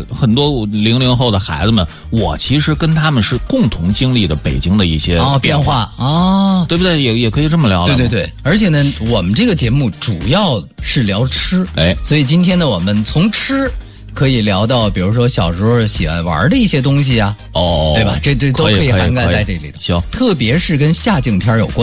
很多00后的孩子们，我其实跟他们是共同经历的北京的一些变化啊， 对不对？也可以这么聊。 对对对，而且呢，我们这个节目主要是聊吃，所以今天呢，我们从吃可以聊到，比如说小时候喜欢玩的一些东西啊，对吧？这都可以涵盖在这里头。 行， 特别是跟夏景天有关。